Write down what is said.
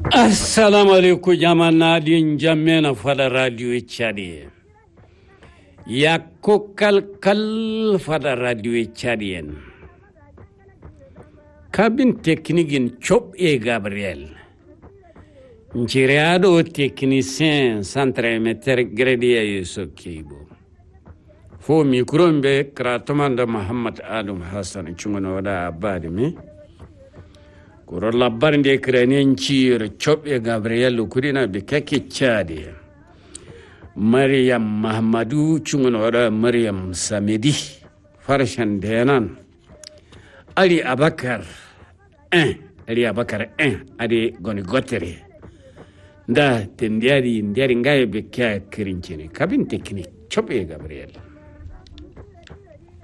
Assalamu alaikum jamana din jamena fada radio Chadi. Ya kal fada radio Chadien. Kabin teknikin chop Gabriel. Njiriado technicien centre meter gredia Yusuf Kibo. Fo mikrombe kratomanda Muhammad Adam Hassan chungana wada abadimi. Kuro labarin da Ukrainian ciyar Chobe Gabriel Kurina Bikaki Chadi. Maryam Mahamadu Chungunora Maryam Samedi Farshan Denan Ali Abakar Adi Gonigotere Da Tendiari Ndiari Ngaye Bikya Kirinchini Kabin Teknik Chobe Gabriel